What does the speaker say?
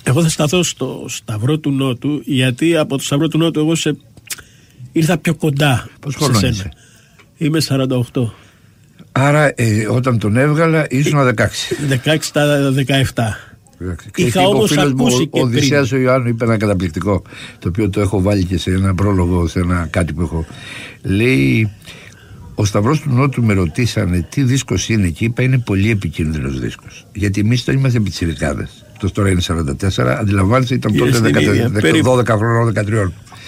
Εγώ θα σταθώ στο Σταυρό του Νότου, γιατί από το Σταυρό του Νότου εγώ ήρθα πιο κοντά. Πώς χρονών είσαι? Είμαι 48. Άρα όταν τον έβγαλα ήσουν 16. 16 στα 17. Είχα όμως ακούσει και ο Οδυσσέας ο Ιωάννου είπε ένα καταπληκτικό, το οποίο το έχω βάλει και σε ένα πρόλογο, σε ένα κάτι που έχω. Λέει, ο Σταυρός του Νότου με ρωτήσανε τι δίσκος είναι και είπα είναι πολύ επικίνδυνος δίσκος. Γιατί εμείς τώρα είμαστε πιτσιρικάδες. Αυτό τώρα είναι 44, αντιλαμβάνεσαι, ήταν τότε 12 χρονών, 13.